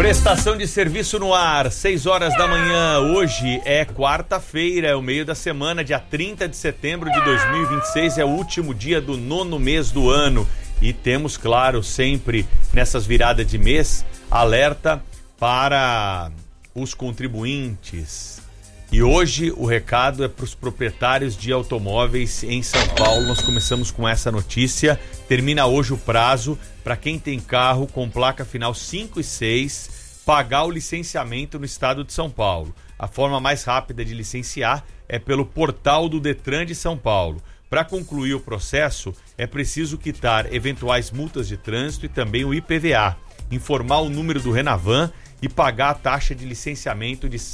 Prestação de serviço no ar, 6 horas da manhã. Hoje é quarta-feira, é o meio da semana, dia 30 de setembro de 2026, é o último dia do 9º mês do ano. E temos, claro, sempre nessas viradas de mês, alerta para os contribuintes. E hoje o recado é para os proprietários de automóveis em São Paulo. Nós começamos com essa notícia. Termina hoje o prazo para quem tem carro com placa final 5 e 6 pagar o licenciamento no estado de São Paulo. A forma mais rápida de licenciar é pelo portal do Detran de São Paulo. Para concluir o processo, é preciso quitar eventuais multas de trânsito e também o IPVA, informar o número do Renavan e pagar a taxa de licenciamento de R$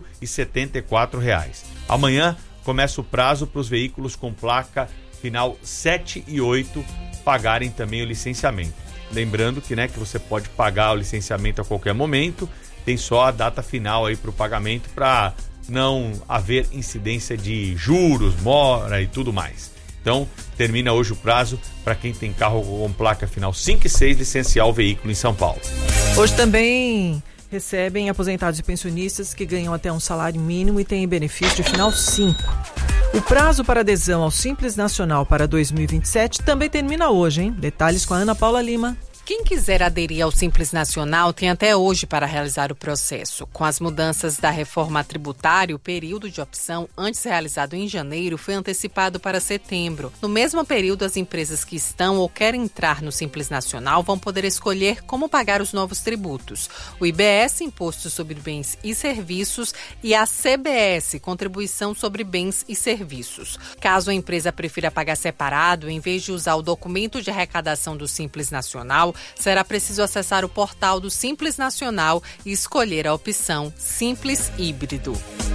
174. Amanhã começa o prazo para os veículos com placa final 7 e 8 pagarem também o licenciamento. Lembrando que você pode pagar o licenciamento a qualquer momento, tem só a data final aí para o pagamento para não haver incidência de juros, mora e tudo mais. Então, termina hoje o prazo para quem tem carro com placa final 5 e 6 licenciar o veículo em São Paulo. Hoje também recebem aposentados e pensionistas que ganham até um salário mínimo e têm benefício de final 5. O prazo para adesão ao Simples Nacional para 2027 também termina hoje, hein? Detalhes com a Ana Paula Lima. Quem quiser aderir ao Simples Nacional tem até hoje para realizar o processo. Com as mudanças da reforma tributária, o período de opção, antes realizado em janeiro, foi antecipado para setembro. No mesmo período, as empresas que estão ou querem entrar no Simples Nacional vão poder escolher como pagar os novos tributos. O IBS, Imposto sobre Bens e Serviços, e a CBS, Contribuição sobre Bens e Serviços. Caso a empresa prefira pagar separado, em vez de usar o documento de arrecadação do Simples Nacional, será preciso acessar o portal do Simples Nacional e escolher a opção Simples Híbrido.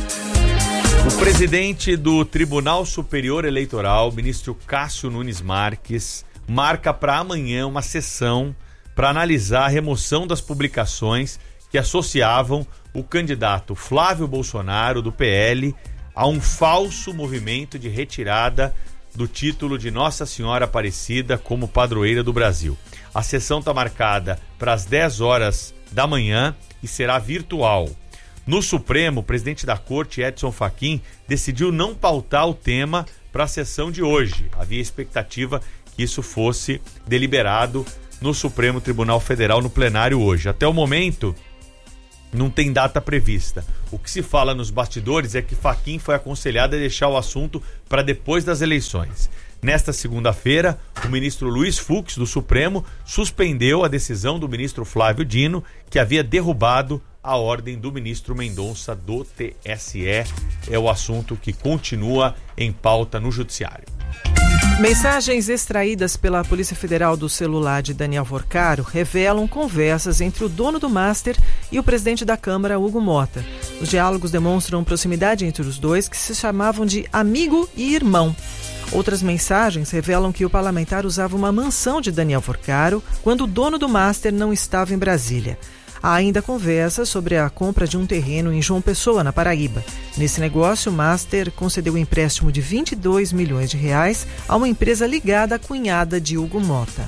O presidente do Tribunal Superior Eleitoral, ministro Cássio Nunes Marques, marca para amanhã uma sessão para analisar a remoção das publicações que associavam o candidato Flávio Bolsonaro, do PL, a um falso movimento de retirada do título de Nossa Senhora Aparecida como padroeira do Brasil. A sessão está marcada para as 10 horas da manhã e será virtual. No Supremo, o presidente da Corte, Edson Fachin, decidiu não pautar o tema para a sessão de hoje. Havia expectativa que isso fosse deliberado no Supremo Tribunal Federal no plenário hoje. Até o momento, não tem data prevista. O que se fala nos bastidores é que Fachin foi aconselhado a deixar o assunto para depois das eleições. Nesta segunda-feira, o ministro Luiz Fux, do Supremo, suspendeu a decisão do ministro Flávio Dino, que havia derrubado a ordem do ministro Mendonça do TSE. É o assunto que continua em pauta no Judiciário. Mensagens extraídas pela Polícia Federal do celular de Daniel Vorcaro revelam conversas entre o dono do Master e o presidente da Câmara, Hugo Mota. Os diálogos demonstram proximidade entre os dois, que se chamavam de amigo e irmão. Outras mensagens revelam que o parlamentar usava uma mansão de Daniel Vorcaro quando o dono do Master não estava em Brasília. Há ainda conversa sobre a compra de um terreno em João Pessoa, na Paraíba. Nesse negócio, o Master concedeu um empréstimo de R$22 milhões a uma empresa ligada à cunhada de Hugo Mota.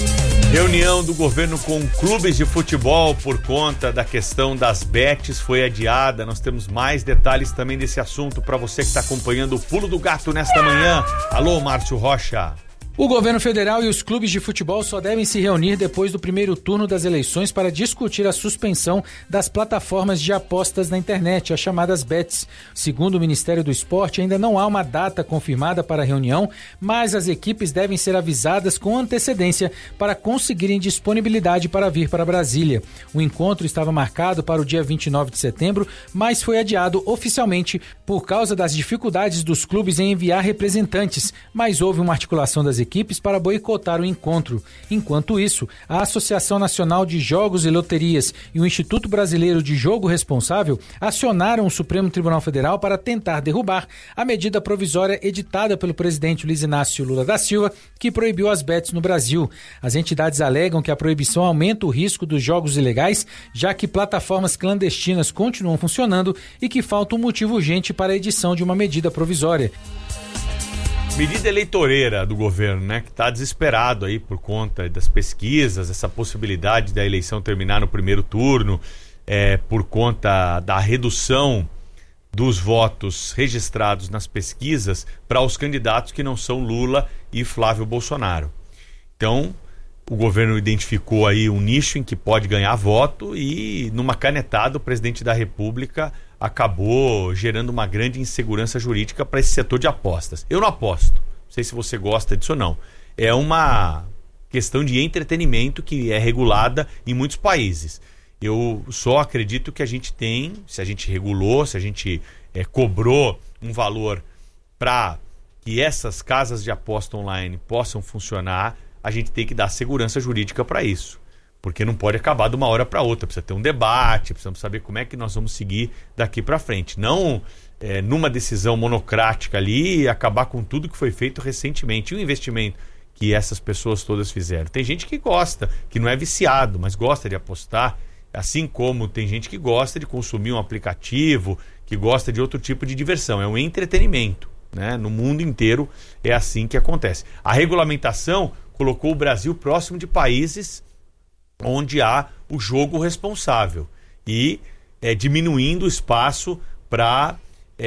Reunião do governo com clubes de futebol por conta da questão das bets foi adiada. Nós temos mais detalhes também desse assunto para você que está acompanhando o Pulo do Gato nesta manhã. Alô, Márcio Rocha. O governo federal e os clubes de futebol só devem se reunir depois do primeiro turno das eleições para discutir a suspensão das plataformas de apostas na internet, as chamadas bets. Segundo o Ministério do Esporte, ainda não há uma data confirmada para a reunião, mas as equipes devem ser avisadas com antecedência para conseguirem disponibilidade para vir para Brasília. O encontro estava marcado para o dia 29 de setembro, mas foi adiado oficialmente por causa das dificuldades dos clubes em enviar representantes, mas houve uma articulação das equipes para boicotar o encontro. Enquanto isso, a Associação Nacional de Jogos e Loterias e o Instituto Brasileiro de Jogo Responsável acionaram o Supremo Tribunal Federal para tentar derrubar a medida provisória editada pelo presidente Luiz Inácio Lula da Silva, que proibiu as bets no Brasil. As entidades alegam que a proibição aumenta o risco dos jogos ilegais, já que plataformas clandestinas continuam funcionando e que falta um motivo urgente para a edição de uma medida provisória. Medida eleitoreira do governo, né? Que está desesperado aí por conta das pesquisas, essa possibilidade da eleição terminar no primeiro turno, por conta da redução dos votos registrados nas pesquisas para os candidatos que não são Lula e Flávio Bolsonaro. Então, o governo identificou aí um nicho em que pode ganhar voto e, numa canetada, o presidente da República acabou gerando uma grande insegurança jurídica para esse setor de apostas. Eu não aposto, não sei se você gosta disso ou não. É uma questão de entretenimento que é regulada em muitos países. Eu só acredito que a gente tem, se a gente regulou, se a gente cobrou um valor para que essas casas de aposta online possam funcionar, a gente tem que dar segurança jurídica para isso. Porque não pode acabar de uma hora para outra. Precisa ter um debate, precisamos saber como é que nós vamos seguir daqui para frente. Não numa decisão monocrática ali e acabar com tudo que foi feito recentemente. E o investimento que essas pessoas todas fizeram. Tem gente que gosta, que não é viciado, mas gosta de apostar. Assim como tem gente que gosta de consumir um aplicativo, que gosta de outro tipo de diversão. É um entretenimento, né? No mundo inteiro é assim que acontece. A regulamentação colocou o Brasil próximo de países onde há o jogo responsável e diminuindo o espaço para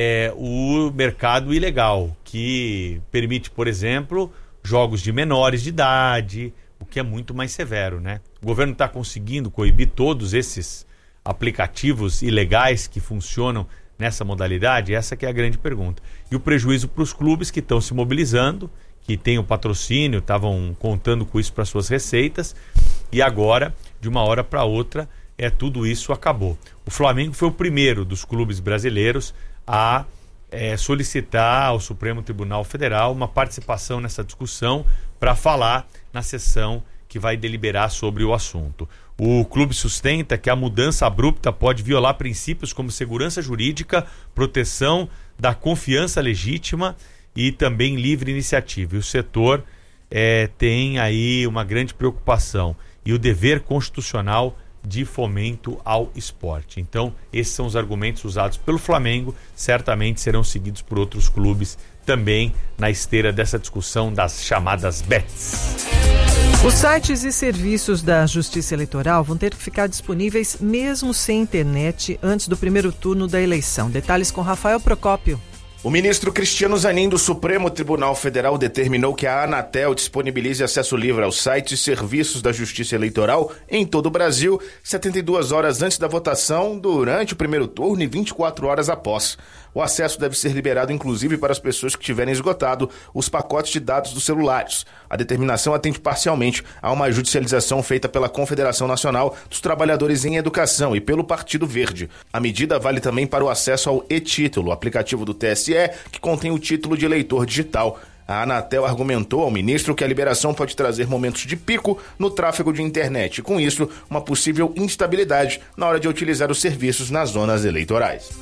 o mercado ilegal, que permite, por exemplo, jogos de menores de idade, o que é muito mais severo, né? O governo está conseguindo coibir todos esses aplicativos ilegais que funcionam nessa modalidade? Essa que é a grande pergunta. E o prejuízo para os clubes que estão se mobilizando, que têm o patrocínio, estavam contando com isso para suas receitas, e agora, de uma hora para outra, tudo isso acabou. O Flamengo foi o primeiro dos clubes brasileiros a solicitar ao Supremo Tribunal Federal uma participação nessa discussão para falar na sessão que vai deliberar sobre o assunto. O clube sustenta que a mudança abrupta pode violar princípios como segurança jurídica, proteção da confiança legítima e também livre iniciativa. E o setor tem aí uma grande preocupação e o dever constitucional de fomento ao esporte. Então, esses são os argumentos usados pelo Flamengo, certamente serão seguidos por outros clubes também na esteira dessa discussão das chamadas bets. Os sites e serviços da Justiça Eleitoral vão ter que ficar disponíveis mesmo sem internet antes do primeiro turno da eleição. Detalhes com Rafael Procópio. O ministro Cristiano Zanin do Supremo Tribunal Federal determinou que a Anatel disponibilize acesso livre aos sites e serviços da Justiça Eleitoral em todo o Brasil, 72 horas antes da votação, durante o primeiro turno e 24 horas após. O acesso deve ser liberado inclusive para as pessoas que tiverem esgotado os pacotes de dados dos celulares. A determinação atende parcialmente a uma judicialização feita pela Confederação Nacional dos Trabalhadores em Educação e pelo Partido Verde. A medida vale também para o acesso ao e-Título, aplicativo do TSE, que contém o título de eleitor digital. A Anatel argumentou ao ministro que a liberação pode trazer momentos de pico no tráfego de internet e, com isso, uma possível instabilidade na hora de utilizar os serviços nas zonas eleitorais.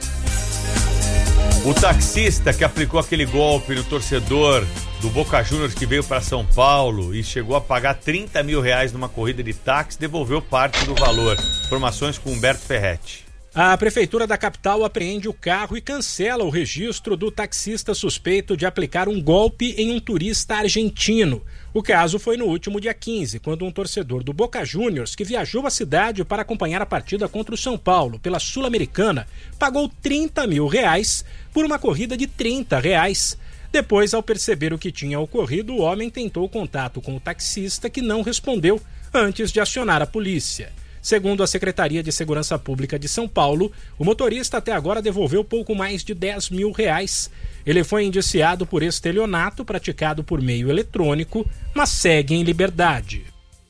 O taxista que aplicou aquele golpe no torcedor do Boca Juniors que veio para São Paulo e chegou a pagar R$30 mil numa corrida de táxi, devolveu parte do valor. Informações com Humberto Ferretti. A prefeitura da capital apreende o carro e cancela o registro do taxista suspeito de aplicar um golpe em um turista argentino. O caso foi no último dia 15, quando um torcedor do Boca Juniors, que viajou à cidade para acompanhar a partida contra o São Paulo pela Sul-Americana, pagou R$30 mil por uma corrida de R$30. Depois, ao perceber o que tinha ocorrido, o homem tentou contato com o taxista, que não respondeu antes de acionar a polícia. Segundo a Secretaria de Segurança Pública de São Paulo, o motorista até agora devolveu pouco mais de R$10 mil. Ele foi indiciado por estelionato praticado por meio eletrônico, mas segue em liberdade.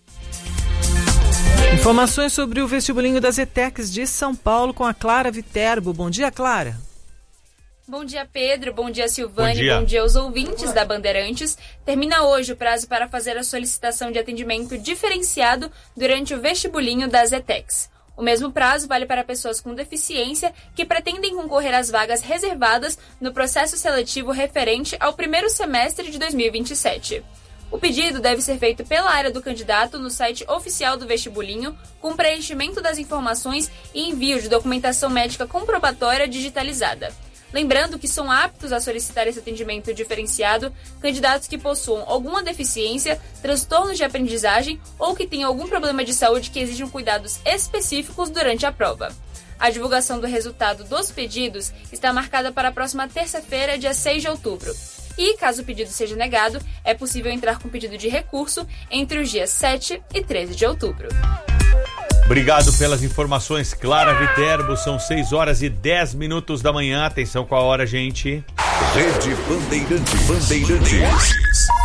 Informações sobre o vestibulinho das ETECs de São Paulo com a Clara Viterbo. Bom dia, Clara. Bom dia, Pedro. Bom dia, Silvane. Bom dia aos ouvintes da Bandeirantes. Termina hoje o prazo para fazer a solicitação de atendimento diferenciado durante o vestibulinho das ETECs. O mesmo prazo vale para pessoas com deficiência que pretendem concorrer às vagas reservadas no processo seletivo referente ao primeiro semestre de 2027. O pedido deve ser feito pela área do candidato no site oficial do vestibulinho, com preenchimento das informações e envio de documentação médica comprobatória digitalizada. Lembrando que são aptos a solicitar esse atendimento diferenciado candidatos que possuam alguma deficiência, transtornos de aprendizagem ou que tenham algum problema de saúde que exijam cuidados específicos durante a prova. A divulgação do resultado dos pedidos está marcada para a próxima terça-feira, dia 6 de outubro. E, caso o pedido seja negado, é possível entrar com pedido de recurso entre os dias 7 e 13 de outubro. Obrigado pelas informações, Clara Viterbo. São 6 horas e 10 minutos da manhã. Atenção com a hora, gente. Rede Bandeirantes.